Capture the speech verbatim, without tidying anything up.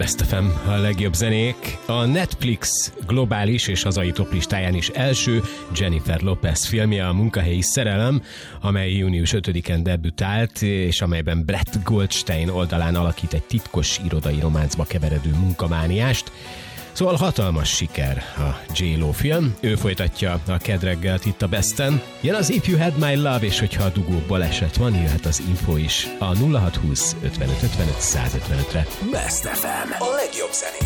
Best ef em, a legjobb zenék. A Netflix globális és hazai toplistáján is első Jennifer Lopez filmje, a Munkahelyi szerelem, amely június ötödikén debütált, és amelyben Brett Goldstein oldalán alakít egy titkos irodai románcba keveredő munkamániást. Szóval hatalmas siker a J-Lo film. Ő folytatja a kedreggelt itt a Besten. Jön az If You Had My Love, és hogyha a dugó baleset van, jöhet az info is a nulla hat húsz ötvenöt ötvenöt százötvenötre. Best ef em, a legjobb zené.